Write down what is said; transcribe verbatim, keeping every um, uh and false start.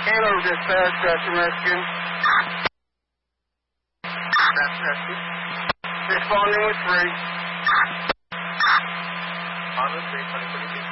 Halo dispatch, that's rescue. That's rescue. Responding with three. On the three, twenty twenty-two.